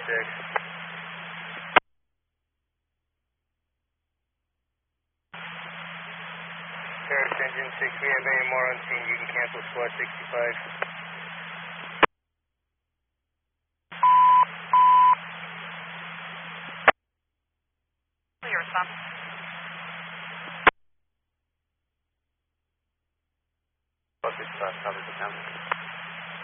Paris Engine 6, we have any more on scene, you can cancel squad 65. Your response. Squad 65, copy the count.